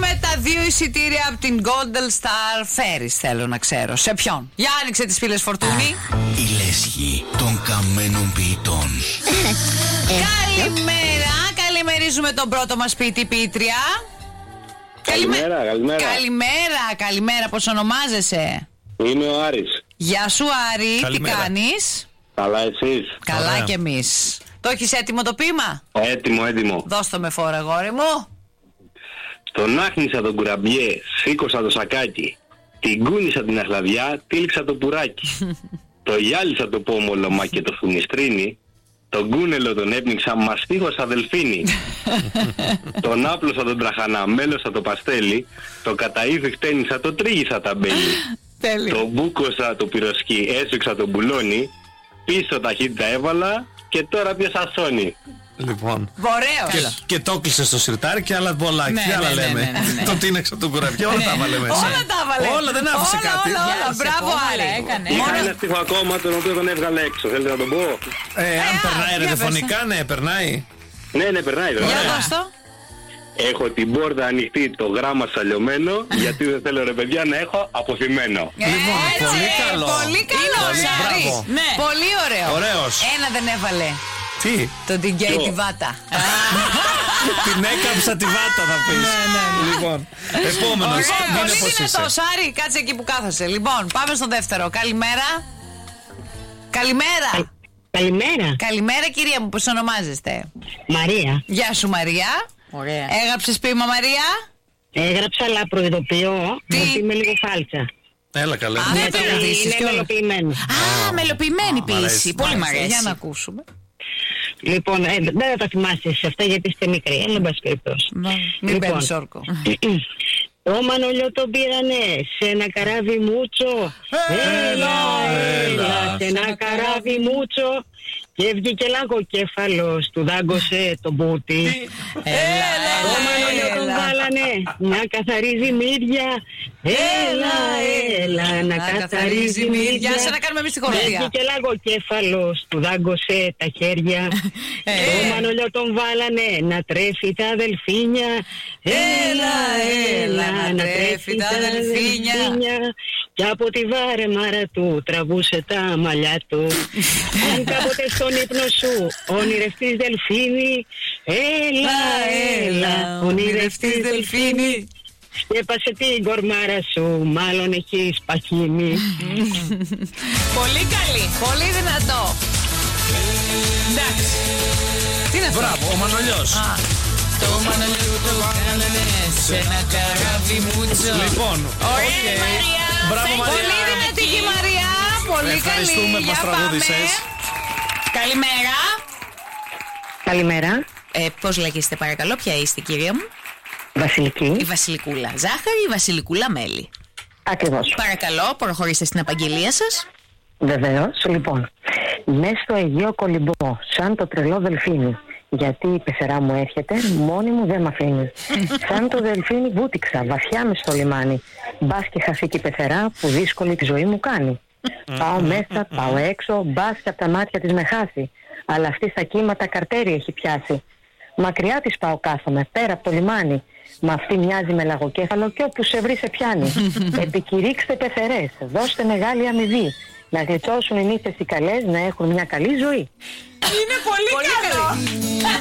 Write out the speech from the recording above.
δώσουμε τα 2 εισιτήρια από την Golden Star Ferries, θέλω να ξέρω. Σε ποιον? Για άνοιξε τις πύλες, Φορτούνη. Η λέσχη των καμένων ποιητών. Καλημέρα, καλημερίζουμε τον πρώτο μας ποιητή-ποιήτρια. Καλημέρα, πώς ονομάζεσαι? Είμαι ο Άρης. Γεια σου Άρη, Καλημέρα. τι κάνεις? Καλά εσείς? Καλά. Ωραία. Κι εμείς. Το έχεις έτοιμο το ποίημα? Έτοιμο. Δώσ' το με φόρα, αγόρι μου. Τον άχνησα τον κουραμπιέ, σήκωσα το σακάκι. Την κούνησα την αχλαδιά, τύλιξα το πουράκι. Το γυάλισα το πόμολο, μα και το φουνιστρίνι. Τον κούνελο τον έπνιξα, μαστίχωσα δελφίνι. Τον άπλωσα τον τραχανά, μέλωσα το παστέλι. Το καταΐδι χτένισα, το τρίγησα τα μπέλι. Τέλειο. Το μπούκωσα το πυροσκή, έσφιξα το μπουλόνι. Πίσω ταχύτητα έβαλα και τώρα πια σασόνι. Λοιπόν. Ωραίος. Και το κλείσε στο σιρτάρι και άλλα πολλά. Ναι, Και άλλα ναι, λέμε. ναι. Το τίνεξα τον κουραμπιέ, όλα τα έβαλε μέσα. Όλα τα έβαλε. Όλα, δεν άφησε κάτι. Όλα. Μπράβο Άρη. Είχα ένα στίχο ακόμα τον οποίο τον έβγαλε έξω. Θέλετε να τον πω? Αν περνάει για ραδιοφωνικά, ναι, περνάει. Ναι, περνάει βέβαια. Για δώσ' το. Έχω την πόρτα ανοιχτή, το γράμμα σαλιωμένο, γιατί δεν θέλω ρε παιδιά να έχω αποθυμένο. Λοιπόν, Έτσι, πολύ καλό. Πολύ καλό, Πολύ, Άρη. μπράβο. Ναι. Πολύ ωραίο. Ωραίος. Ένα δεν έβαλε. Τι, Τον την γκέι Ποιο? τη βάτα. την έκαψα τη βάτα θα πεις. Λοιπόν, επόμενος. Ωραία, Μείνε πολύ πως είσαι. δυνατός, Άρη. Κάτσε εκεί που κάθεσαι. Λοιπόν, πάμε στο δεύτερο. Καλημέρα. Καλημέρα κυρία μου, πώς ονομάζεστε? Μαρία. Γεια σου Μαρία. Ωραία. Έγραψες ποίημα Μαρία? Έγραψα, αλλά προειδοποιώ Τι? ότι είμαι λίγο φάλτσα. Έλα καλέ. Α, Γιατί δεν τραγουδήσεις είναι κιόλας. μελοποιημένη. Α, μελοποιημένη μ' αρέσει, ποίηση. μ' Πολύ μ' αρέσει. αρέσει. Για να ακούσουμε. Λοιπόν, δεν θα τα θυμάστε σε αυτά γιατί είστε μικροί. Εν πάση περιπτώσει. Μην Λοιπόν. παίρνεις όρκο. Το Μανολιό τον πήρανε σε ένα καράβι μούτσο. Έλα, σε ένα καράβι μούτσο. Και βγήκε λαγοκέφαλος, του δάγκωσε το μπούτι. Το Μανολιό τον βάλανε να καθαρίζει μύδια. Έλα, να καθαρίζει μύδια. Σε να κάνουμε εμείς τη Και χοροδία. βγήκε λαγοκέφαλος, του δάγκωσε τα χέρια. Το Μανολιό τον βάλανε να τρέφει τα δελφίνια. Έλα, να τρέφει τα δελφίνια. Και από τη βάρεμαρα του τραβούσε τα μαλλιά του. Αν κάποτε στον ύπνο σου ονειρευτείς δελφίνι. Έλα, ονειρευτείς δελφίνι. Σκέπασε την κορμάρα σου, μάλλον έχεις παχύνει. Πολύ καλή. Πολύ δυνατό. Εντάξει. Τι είναι αυτό? Μπράβο, ο Μανολιός. Το Μανολιού το κάνανε σε ένα καράβι μούτσο. Λοιπόν, Ωραία Μαρία. Μπράβο, Μαρία. Πολύ δυνατή η Μαρία. Πολύ καλή. Ευχαριστούμε που μας Για τραγούδησες. πάμε. Καλημέρα. Καλημέρα, Πώς λέγεστε παρακαλώ, ποια είστε κυρία μου? Βασιλική. Η Βασιλικούλα ζάχαρη, η Βασιλικούλα μέλι. Ακριβώς. Παρακαλώ, προχωρήστε στην απαγγελία σας. Βεβαίως, λοιπόν. Μες στο Αιγαίο κολυμπώ, σαν το τρελό δελφίνι. Γιατί η πεθερά μου έρχεται, μόνη μου δεν μ' αφήνει. Σαν το δελφίνι βούτυξα, βαθιά μες στο λιμάνι. Μπας και χαθεί και η πεθερά που δύσκολη τη ζωή μου κάνει. Πάω μέσα, πάω έξω, μπας και απ' τα μάτια της με χάσει. Αλλά αυτή στα κύματα καρτέρι έχει πιάσει. Μακριά της πάω κάθομαι, πέρα από το λιμάνι. Μα αυτή μοιάζει με λαγοκέφαλο και όπου σε βρει σε πιάνει. Επικηρύξτε πεθερές, δώστε μεγάλη αμοιβή. Να γλιτώσουν οι νύχτες οι καλές, να έχουν μια καλή ζωή. Είναι πολύ καλό.